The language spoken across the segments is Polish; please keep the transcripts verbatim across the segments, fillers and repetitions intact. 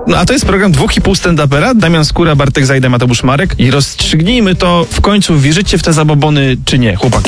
No a to jest program dwóch i pół stand-upera, Damian Skóra, Bartek Zajda, Mateusz Marek i rozstrzygnijmy to w końcu, wierzycie w te zabobony czy nie, chłopaki?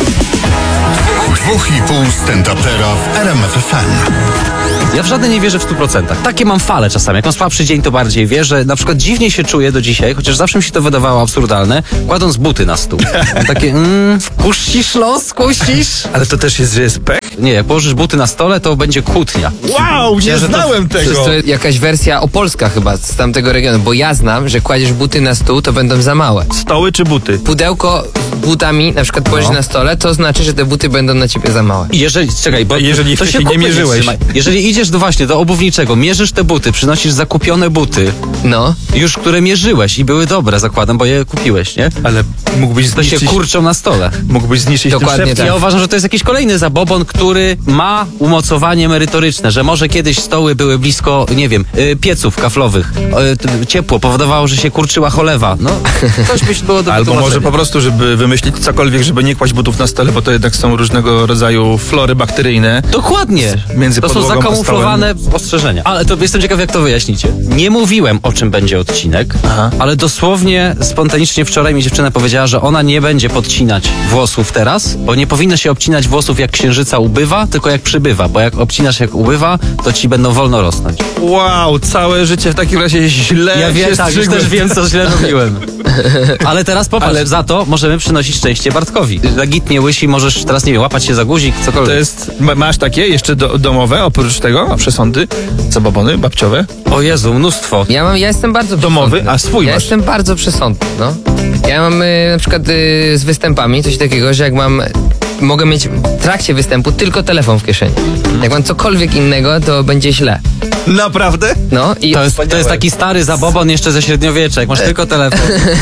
Dwóch i pół stand-upera w R M F F M. Ja w żadne nie wierzę w stu procentach. Takie mam fale czasami. Jak mam słabszy dzień, to bardziej wierzę. Na przykład dziwnie się czuję do dzisiaj, chociaż zawsze mi się to wydawało absurdalne, kładąc buty na stół. Mam takie, mmm, kuścisz los, kuścisz? Ale to też jest, że jest pech? Nie, jak położysz buty na stole, to będzie kłótnia. Wow, nie że to- znałem To jest tego! to jakaś wersja opolska chyba z tamtego regionu, bo ja znam, że kładziesz buty na stół, to będą za małe. Stoły czy buty? Pudełko z butami na przykład położysz No. na stole, to znaczy, że te buty będą na ciebie za małe. I jeżeli, czekaj, bo Jeżeli to się wcześniej nie kupy mierzyłeś. trzymaj. Jeżeli idziesz do właśnie do obuwniczego, mierzysz te buty, przynosisz zakupione buty, No. już które mierzyłeś i były dobre, zakładam, bo je kupiłeś, nie? Ale mógłbyś To się zniszczyć, kurczą na stole. mógłbyś zniszczyć ten Dokładnie szef. tak. Ja uważam, że to jest jakiś kolejny zabobon, który ma umocowanie merytoryczne, że może kiedyś stoły były blisko, nie wiem, y, pieców kaflowych. Y, t- ciepło powodowało, że się kurczyła cholewa. No, coś byś było do Albo może wytłumaczenia. po prostu, żeby wymyślić cokolwiek, żeby nie kłaść butów na stole, bo to jednak są różnego rodzaju flory bakteryjne. Dokładnie. Między to są podłogą a zakamuflowane ostrzeżenia. Ale to jestem ciekaw, jak to wyjaśnicie. Nie mówiłem, o czym będzie odcinek, Aha. ale dosłownie, spontanicznie wczoraj mi dziewczyna powiedziała, że ona nie będzie podcinać włosów teraz, bo nie powinno się obcinać włosów, jak księżyca ubywa, tylko jak przybywa, bo jak obcinasz jak ubywa, to ci będą wolno rosnąć. Wow, całe życie w takim razie źle Ja się wiem, tak, już strzygłem. też wiem, co źle robiłem. Ale teraz popatrz, Ale- za to możemy przynosić szczęście Bartkowi. Legitnie łysi, możesz teraz, nie wiem, łapać się za guzik, To cokolwiek. jest, ma- masz takie jeszcze do, domowe, oprócz tego, przesądy, zabobony, babciowe, O Jezu, mnóstwo. Ja mam, ja jestem bardzo Domowy, przesądny. a swój Ja masz. jestem bardzo przesądny, no. Ja mam y, na przykład y, z występami coś takiego, że jak mam... Mogę mieć w trakcie występu tylko telefon w kieszeni. Jak mam cokolwiek innego, to będzie źle. Naprawdę? No i To jest, to jest taki stary zabobon jeszcze ze średniowiecza, jak masz tylko telefon.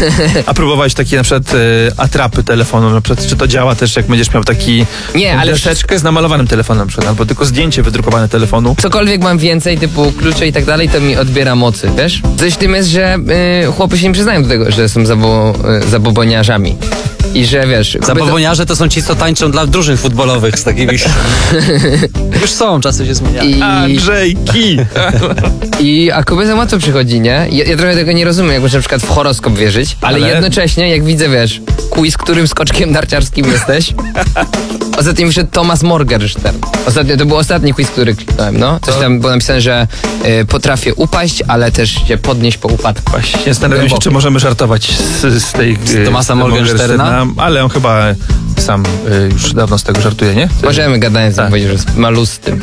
A próbowałeś takie na przykład e, atrapy telefonu, na przykład, czy to działa też, jak będziesz miał taki Nie, ale- deseczkę z namalowanym telefonem na przykład, albo tylko zdjęcie wydrukowane telefonu. cokolwiek mam więcej, typu klucze i tak dalej, to mi odbiera mocy, wiesz? Coś w tym jest, że y, chłopy się nie przyznają do tego, że są zabo, y, zaboboniarzami. I że wiesz... kobieta- Zaboboniarze to są ci, co tańczą dla drużyn futbolowych z takimi... Już są, czasy się zmieniają. I, Andrzejki! I, a kobieta łatwo przychodzi, nie? Ja, ja trochę tego nie rozumiem, jak można na przykład w horoskop wierzyć, ale, Ale- jednocześnie, jak widzę, wiesz, quiz, którym skoczkiem narciarskim jesteś. Ostatnio wyszedł Thomas Morgenstern. Ostatnio, to był ostatni quiz, który kliknąłem, no. Coś tam było napisane, że y, potrafię upaść, ale też się podnieść po upadku. Właśnie zastanawiam się, Głęboko. czy możemy żartować z, z tej... Z Thomasa Morgensterna? Ale on chyba sam e, już dawno z tego żartuje, nie? Możemy gadając, Tak. tak. powiedzieć, że jest malustym.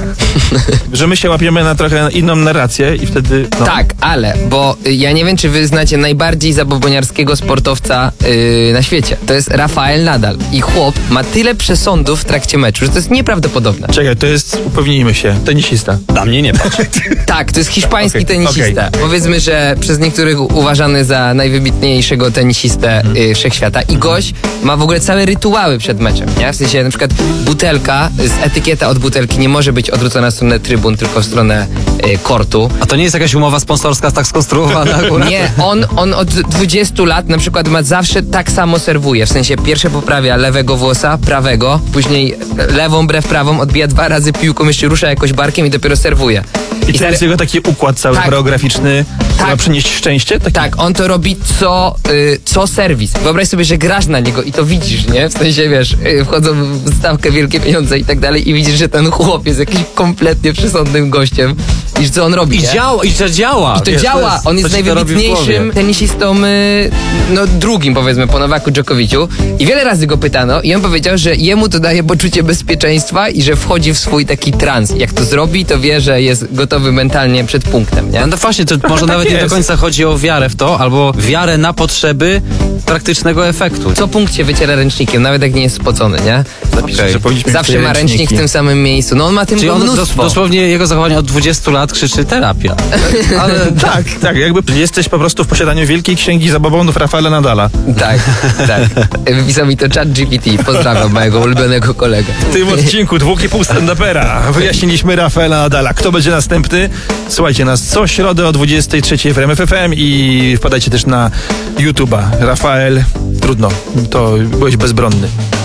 Że my się łapiemy na trochę inną narrację i wtedy... No. Tak, ale, bo y, ja nie wiem, czy wy znacie najbardziej zaboboniarskiego sportowca y, na świecie. To jest Rafael Nadal. I chłop ma tyle przesądów w trakcie meczu, że to jest nieprawdopodobne. Czekaj, to jest, upewnijmy się, tenisista. Na mnie nie patrz. Tak, to jest hiszpański Okej, tenisista. okej. Powiedzmy, że przez niektórych uważany za najwybitniejszego tenisistę y, wszechświata. I gość ma w ogóle całe rytuały przed meczem, nie? W sensie na przykład butelka, z etykieta od butelki nie może być odwrócona w stronę trybun, tylko w stronę y, kortu. A to nie jest jakaś umowa sponsorska tak skonstruowana akurat? Nie, on, on od dwudziestu lat na przykład ma zawsze tak samo serwuje. W sensie pierwsze poprawia lewego włosa, prawego, później lewą brew prawą, odbija dwa razy piłką, jeszcze rusza jakoś barkiem i dopiero serwuje. I to stary- jest jego taki układ cały Tak. choreograficzny, który ma Tak. przynieść szczęście? Taki... Tak, on to robi co, y, co serwis. Wyobraź sobie, że grasz na niego i to widzisz, nie? W sensie, wiesz, y, wchodzą w stawkę wielkie pieniądze i tak dalej i widzisz, że ten chłop jest jakimś kompletnie przesądnym gościem i że co on robi, I nie? działa, i to działa. I to Wiesz, działa. jest- On jest coś to robi w najwybitniejszym głowie. tenisistą, y, no drugim powiedzmy, po Nowaku Dżokowiciu. I wiele razy go pytano i on powiedział, że jemu to daje poczucie bezpieczeństwa i że wchodzi w swój taki trans. Jak to zrobi, to wie, że jest gotowy mentalnie przed punktem, nie? No to właśnie, to może nawet nie do jest. końca chodzi o wiarę w to, albo wiarę na potrzeby praktycznego efektu. Co punkt się wyciera ręcznikiem, nawet jak nie jest spocony, nie? Zapiszę, Okej. że powinniśmy Zawsze mieć ma ręcznik ręczniki. w tym samym miejscu. No on ma tym Czyli on dos- mnóstwo. dosłownie, jego zachowanie od dwudziestu lat krzyczy terapia. Ale tak, tak, jakby jesteś po prostu w posiadaniu wielkiej księgi zabobonów Rafaela Nadala. Tak, tak. Wypisał mi to ChatGPT. Pozdrawiam mojego ulubionego kolegę. W tym odcinku dwóch i pół stand-upera wyjaśniliśmy Rafaela Nadala. Kto będzie następny? Słuchajcie nas co środę o dwudziestej trzeciej w R M F F M i wpadajcie też na YouTube'a. Rafael, trudno, to byłeś bezbronny.